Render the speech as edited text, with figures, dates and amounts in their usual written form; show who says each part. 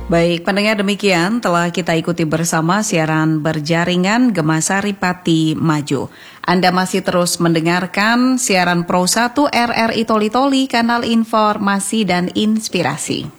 Speaker 1: Baik, pendengar, demikian telah kita ikuti bersama siaran berjaringan Gemasari Pati Maju. Anda masih terus mendengarkan siaran Pro 1 RRI Toli Toli, kanal informasi dan inspirasi.